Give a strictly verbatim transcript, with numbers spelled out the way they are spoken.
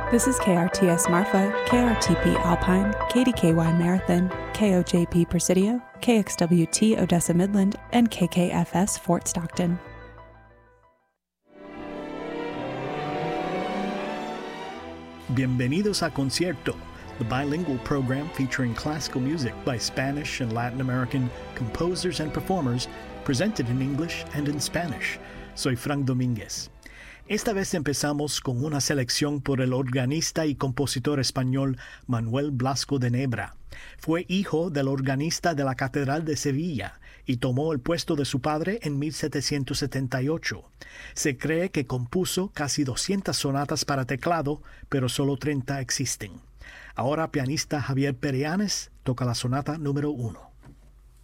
This is K R T S Marfa, K R T P Alpine, K D K Y Marathon, K O J P Presidio, K X W T Odessa Midland, and K K F S Fort Stockton. Bienvenidos a Concierto, the bilingual program featuring classical music by Spanish and Latin American composers and performers, presented in English and in Spanish. Soy Frank Domínguez. Esta vez empezamos con una selección por el organista y compositor español Manuel Blasco de Nebra. Fue hijo del organista de la Catedral de Sevilla y tomó el puesto de su padre en mil setecientos setenta y ocho. Se cree que compuso casi doscientas sonatas para teclado, pero solo treinta existen. Ahora pianista Javier Perianes toca la sonata número uno.